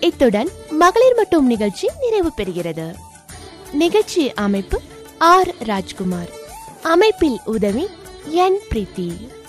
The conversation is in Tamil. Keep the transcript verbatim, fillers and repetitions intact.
இத்துடன் மகளிர் மட்டும் நிகழ்ச்சி நிறைவு பெறுகிறது. நிகழ்ச்சி அமைப்பு ஆர் ராஜ்குமார், அமைப்பில் உதவி என் பிரீத்தி.